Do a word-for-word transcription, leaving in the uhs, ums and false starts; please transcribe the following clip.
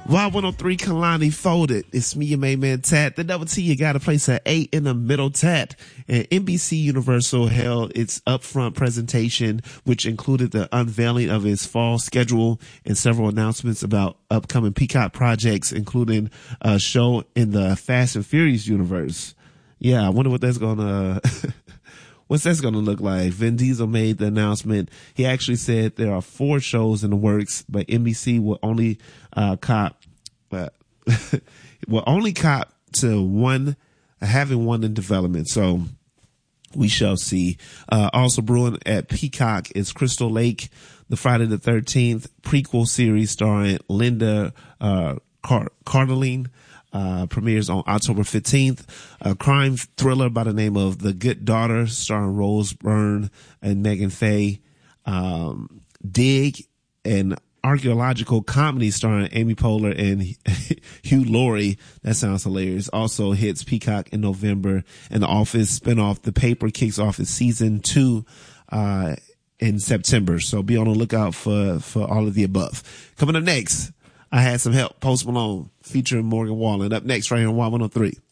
Y one oh three Kalani Folded. It's me, your main man, Tat. The double T, you got a place at eight in the middle, Tat. And N B C Universal held its upfront presentation, which included the unveiling of its fall schedule and several announcements about upcoming Peacock projects, including a show in the Fast and Furious universe. Yeah, I wonder what that's gonna, what's that's gonna look like. Vin Diesel made the announcement. He actually said there are four shows in the works, but N B C will only uh, cop, uh, will only cop to one, having one in development. So we shall see. Uh, also brewing at Peacock is Crystal Lake, the Friday the thirteenth prequel series starring Linda uh, Car- Cardellini. Uh, premieres on October fifteenth. A crime thriller by the name of The Good Daughter, starring Rose Byrne and Megan Faye. Um, Dig, an archaeological comedy starring Amy Poehler and Hugh Laurie. That sounds hilarious. Also hits Peacock in November. And The Office spinoff The Paper kicks off its season two uh, in September. So be on the lookout for, for all of the above. Coming up next, I Had Some Help, Post Malone, featuring Morgan Wallen. Up next, right here on Y one oh three.